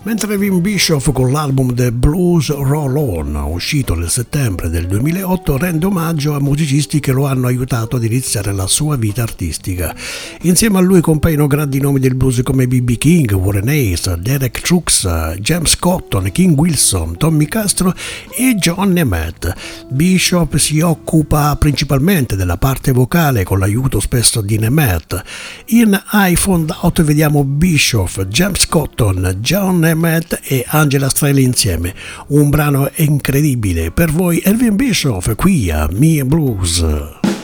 Mentre Vin Bischoff con l'album The Blues Roll On, uscito nel settembre del 2008, rende omaggio a musicisti che lo hanno aiutato ad iniziare la sua vita artistica. Insieme a lui compaiono grandi nomi del blues come B.B. King, Warren Hayes, Derek Trucks, James Cotton, King Wilson, Tommy Castro e John Nemeth. Bischoff si occupa principalmente della parte vocale con l'aiuto spesso di Nemeth. In I Found Out vediamo Bischoff, James Cotton, John Nemeth e Angela Strelli insieme. Un brano incredibile per voi, Elvin Bischoff qui a Me and Blues.